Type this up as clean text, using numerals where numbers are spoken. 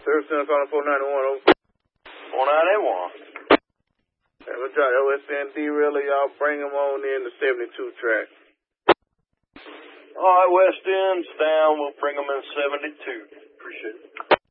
Service center calling 491 over. 491. Hey, what's up? OSN derailer, y'all bring them on in the 72 track. All right, West End's down. We'll bring them in 72. Appreciate it.